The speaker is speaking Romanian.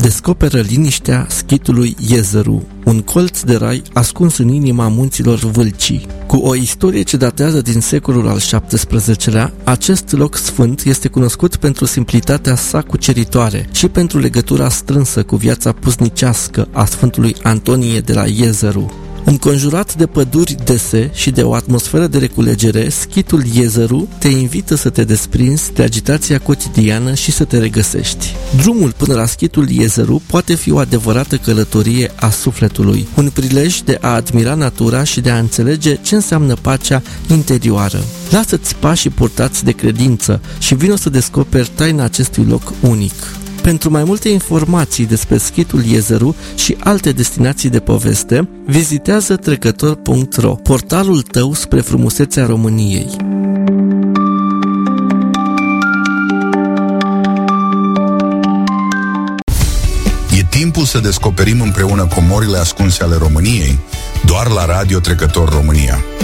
Descoperă liniștea schitului Iezăru, un colț de rai ascuns în inima munților Vâlcii. Cu o istorie ce datează din secolul al XVII-lea, acest loc sfânt este cunoscut pentru simplitatea sa cuceritoare și pentru legătura strânsă cu viața pusnicească a Sfântului Antonie de la Iezăru. Înconjurat de păduri dese și de o atmosferă de reculegere, schitul Iezăru te invită să te desprinzi de agitația cotidiană și să te regăsești. Drumul până la schitul Iezăru poate fi o adevărată călătorie a sufletului, un prilej de a admira natura și de a înțelege ce înseamnă pacea interioară. Lasă-ți pașii purtați de credință și vino să descoperi taina acestui loc unic. Pentru mai multe informații despre schitul Iezăru și alte destinații de poveste, vizitează trecător.ro, portalul tău spre frumusețea României. E timpul să descoperim împreună comorile ascunse ale României, doar la Radio Trecător România.